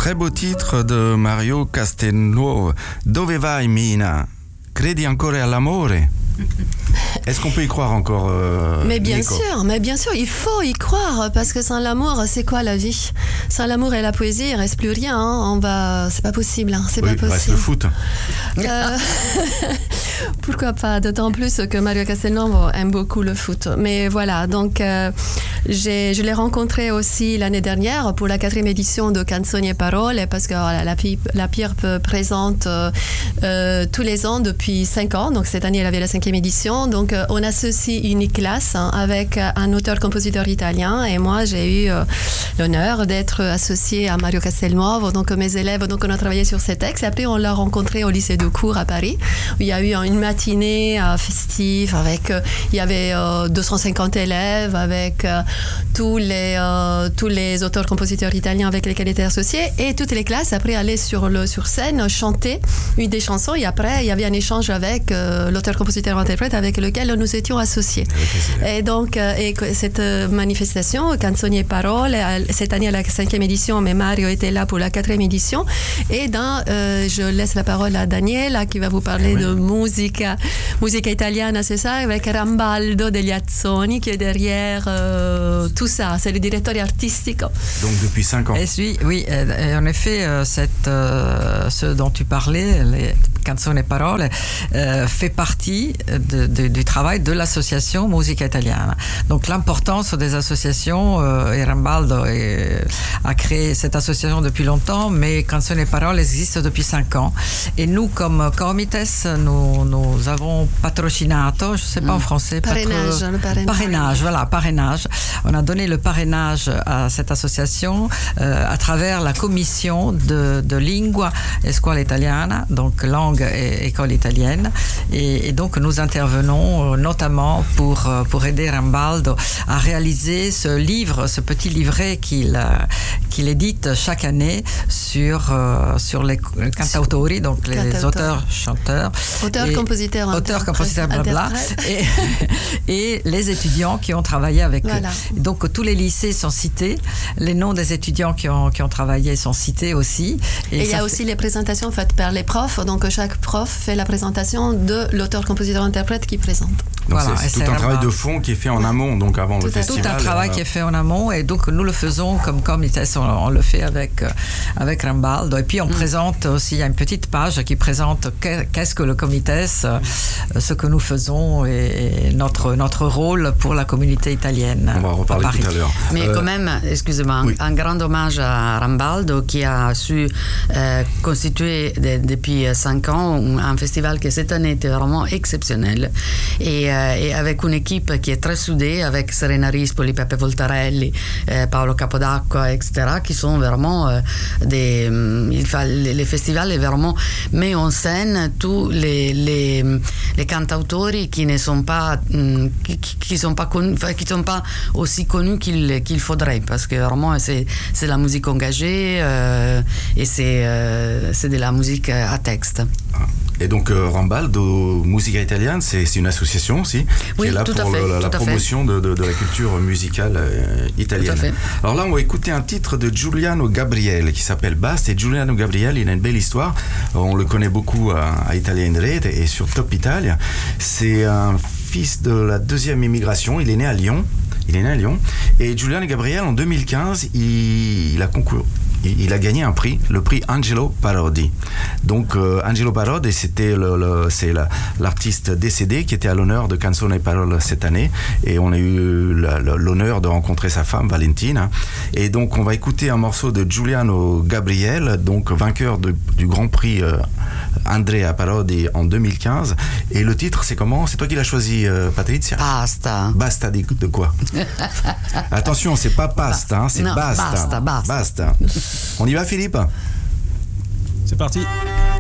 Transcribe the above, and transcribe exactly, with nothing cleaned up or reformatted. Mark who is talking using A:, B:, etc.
A: très beau titre de Mario Castelnuovo. Dove vai, Mina? Credi ancora all'amore? Est-ce qu'on peut y croire encore euh,
B: Mais bien
A: Nico
B: sûr, mais bien sûr, il faut y croire parce que sans l'amour, c'est quoi la vie? Sans l'amour et la poésie, il reste plus rien. Hein. On va, c'est pas possible. Hein. C'est
A: oui,
B: pas possible.
A: Il reste le foot.
B: Euh, pourquoi pas? D'autant plus que Mario Castelnuovo aime beaucoup le foot. Mais voilà, donc euh, j'ai, je l'ai rencontré aussi l'année dernière pour la quatrième édition de Canzoni e Parole parce que voilà, la, la P I R P présente euh, euh, tous les ans depuis cinq ans. Donc cette année, elle avait la cinquième édition. Donc euh, on associe une classe hein, avec un auteur-compositeur italien et moi j'ai eu euh, l'honneur d'être associée à Mario Castelnuovo. Donc mes élèves, donc on a travaillé sur ces textes et après on l'a rencontré au lycée de Cours à Paris où il y a eu une matinée euh, festive avec euh, il y avait euh, deux cent cinquante élèves avec euh, tous les euh, tous les auteurs-compositeurs italiens avec lesquels ils étaient associés et toutes les classes après allaient sur le sur scène chanter une des chansons et après il y avait un échange avec euh, l'auteur-compositeur interprète avec lequel nous étions associés. Et donc, euh, et cette manifestation, Canzoni e Parole, cette année à la cinquième édition, mais Mario était là pour la quatrième édition. Et dans, euh, je laisse la parole à Daniela qui va vous parler oui. de musica, musica italiana, c'est ça, avec Rambaldo degli Azzoni qui est derrière euh, tout ça. C'est le directeur artistique.
A: Donc depuis cinq ans.
C: Et oui, oui, et en effet, cette, euh, ce dont tu parlais, les Canzoni e Parole, euh, fait partie de, de, du travail de l'association Musica Italiana. Donc l'importance des associations, euh, et Rambaldo est, a créé cette association depuis longtemps, mais Canzoni e Parole existe depuis cinq ans. Et nous, comme Comites, nous, nous avons patrocinato, je ne sais pas mm. en français,
B: parrainage,
C: patro...
B: le parrainage.
C: Parrainage, voilà, parrainage. On a donné le parrainage à cette association euh, à travers la commission de, de Lingua e Scuola Italiana, donc langue et école italienne. Et, et donc nous intervenons euh, notamment pour, euh, pour aider Rambaldo à réaliser ce livre, ce petit livret qu'il, euh, qu'il édite chaque année sur, euh, sur les cantautori, donc les Cantautor. auteurs, chanteurs.
B: Auteurs, et, compositeurs,
C: auteurs, compositeurs, blabla. Et, et les étudiants qui ont travaillé avec voilà. eux. Donc tous les lycées sont cités, les noms des étudiants qui ont, qui ont travaillé sont cités aussi.
B: Et, et il y a fait... aussi les présentations faites par les profs, donc chaque prof fait la présentation de l'auteur, compositeur, interprète qui présente.
A: Donc
C: voilà,
A: c'est, c'est tout un travail de fond qui est fait en amont, donc avant
C: tout
A: le festival.
C: Tout un travail euh... qui est fait en amont, et donc nous le faisons comme Comites, on, on le fait avec, avec Rambaldo. Et puis on mm. présente aussi, il y a une petite page qui présente qu'est-ce que le Comites, mm. ce que nous faisons et, et notre, notre rôle pour la communauté italienne.
A: On va en reparler tout à l'heure.
D: Mais euh... quand même, excusez-moi, oui. un grand hommage à Rambaldo qui a su euh, constituer de, depuis cinq ans un festival qui cette année était vraiment exceptionnel. Et et avec une équipe qui est très soudée, avec Serena Rispoli, Peppe Voltarelli, eh, Paolo Capodacqua, et cetera, qui sont vraiment euh, des... Il fa, les, les festivals est vraiment met en scène tous les, les, les cantautori qui ne sont pas, qui, qui sont pas connus, qui sont pas aussi connus qu'il, qu'il faudrait, parce que vraiment c'est, c'est la musique engagée euh, et c'est, euh, c'est de la musique à texte.
A: Et donc euh, Rambaldo Musica Italiana, c'est, c'est une association aussi
D: oui,
A: qui est là
D: pour
A: fait, le, la promotion de, de, de la culture musicale euh, italienne. Alors là, on va écouter un titre de Giuliano Gabriele qui s'appelle Basta. Et Giuliano Gabriele, il a une belle histoire. On le connaît beaucoup à, à Italia in Rete et sur Top Italia. C'est un fils de la deuxième immigration. Il est né à Lyon. Il est né à Lyon. Et Giuliano Gabriele, en deux mille quinze, il, il a concouru. Il a gagné un prix, le prix Angelo Parodi. Donc euh, Angelo Parodi, c'était le, le, c'est la, l'artiste décédé qui était à l'honneur de Canzoni e Parole cette année, et on a eu la, la, l'honneur de rencontrer sa femme Valentina. Et donc on va écouter un morceau de Giuliano Gabriele, donc vainqueur de, du Grand Prix euh, Andrea Parodi en deux mille quinze. Et le titre, c'est comment? C'est toi qui l'as choisi, euh, Patrizia?
D: Basta.
A: Basta de, de quoi? Attention, c'est pas pasta, hein, c'est
D: non,
A: basta.
D: Basta, basta.
A: Basta. On y va, Philippe?
E: C'est parti.